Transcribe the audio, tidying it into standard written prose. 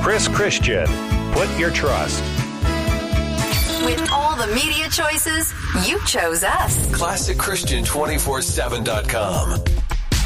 Chris Christian. Put your trust. With all the media choices, you chose us. ClassicChristian247.com.